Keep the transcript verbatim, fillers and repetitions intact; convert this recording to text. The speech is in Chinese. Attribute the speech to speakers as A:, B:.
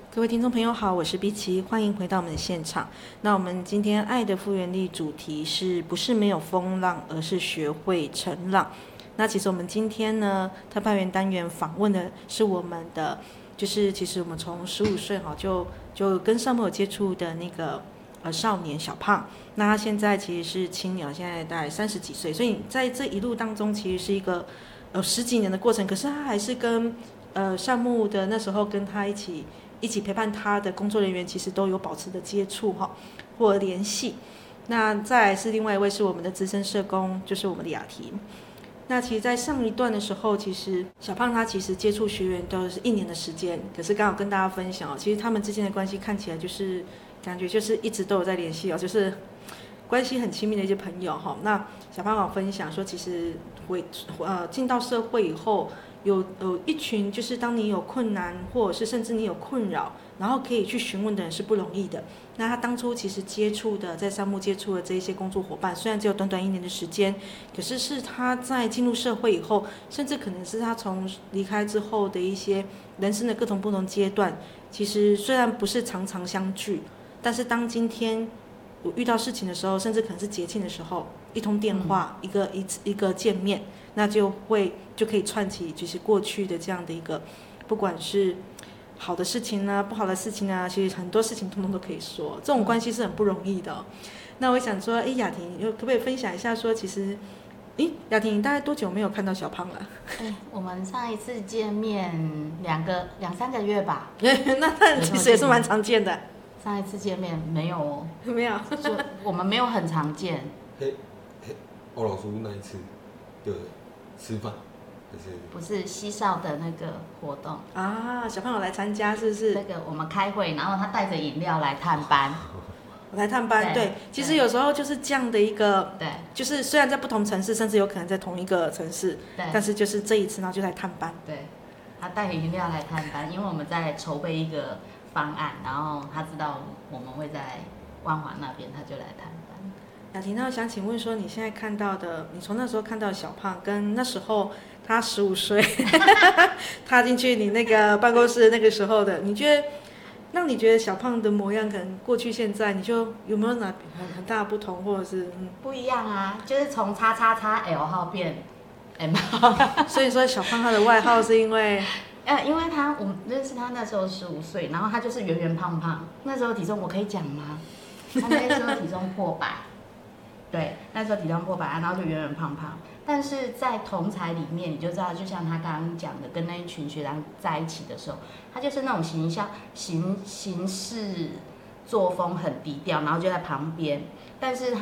A: 各位听众朋友好，我是碧琪，欢迎回到我们的现场。那我们今天爱的复原力主题是不是没有风浪，而是学会乘浪。那其实我们今天呢，特派员单元访问的是我们的，就是其实我们从十五岁哈就就跟上木有接触的那个呃少年小胖。那他现在其实是青鸟，现在大概三十几岁，所以在这一路当中其实是一个呃十几年的过程。可是他还是跟呃上木的那时候跟他一起。一起陪伴他的工作人员其实都有保持的接触哈或联系。那再来是另外一位是我们的资深社工，就是我们的雅婷。那其实在上一段的时候，其实小胖他其实接触学员都是一年的时间，可是刚好跟大家分享，其实他们之间的关系看起来就是感觉就是一直都有在联系哦，就是关系很亲密的一些朋友哈。那小胖有分享说，其实回呃进到社会以后。有有一群就是当你有困难，或者是甚至你有困扰，然后可以去询问的人是不容易的。那他当初其实接触的，在沙漠接触的这一些工作伙伴，虽然只有短短一年的时间，可是是他在进入社会以后，甚至可能是他从离开之后的一些人生的各种不同阶段，其实虽然不是常常相聚，但是当今天我遇到事情的时候，甚至可能是节庆的时候，一通电话，嗯、一个一一个见面，那就会就可以串起就是过去的这样的一个，不管是好的事情呢，不好的事情呢，其实很多事情通通都可以说，这种关系是很不容易的、哦。那我想说，哎，雅婷，可不可以分享一下说，其实，哎，雅婷，你大概多久没有看到小胖了？
B: 哎，我们上一次见面两个两三个月吧。
A: 那那其实也是蛮常见的。
B: 上一次见面没有哦，
A: 没有，
B: 就我们没有很常见。
C: 嘿，嘿，欧老叔那一次的吃饭，就是
B: 不是西少的那个活动
A: 啊？小胖有来参加是不是？
B: 那个我们开会，然后他带着饮料来探班。
A: 来探班，对，对，其实有时候就是这样的一个，
B: 对，
A: 就是虽然在不同城市，甚至有可能在同一个城市，
B: 对，
A: 但是就是这一次，然后就来探班。
B: 对，他带饮料来探班，因为我们在筹备一个方案，然后他知道我们会在万华那边，他就来探班。
A: 雅婷，那我想请问说，你现在看到的，你从那时候看到小胖，跟那时候他十五岁踏进去你那个办公室那个时候的，你觉得？让你觉得小胖的模样，可能过去现在，你就有没有哪很很大的不同，或者是嗯
B: 不一样啊？就是从叉叉叉 L 号变 M 号，
A: 所以说小胖他的外号是因为，
B: 呃，因为他我们认识他那时候十五岁，然后他就是圆圆胖胖，那时候体重我可以讲吗？他那时候体重破百，对，那时候体重破百，然后就圆圆胖胖。但是在同才里面，你就知道，就像他刚刚讲的，跟那一群学长在一起的时候，他就是那种形象、行行事作风很低调，然后就在旁边，但是他。